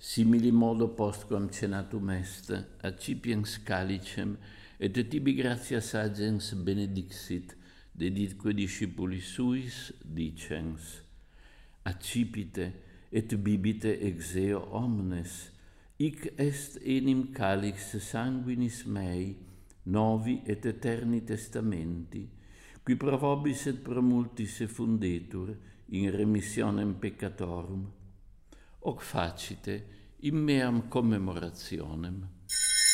simili modo postquam cenatum est, accipiens calicem, et tibi gratias agens benedixit, deditque discipuli suis, dicens, accipite et bibite ex eo omnes, hic est enim calix sanguinis mei, novi et eterni testamenti, qui pro vobis et pro multis effundetur in remissionem peccatorum. Hoc facite in meam commemorationem.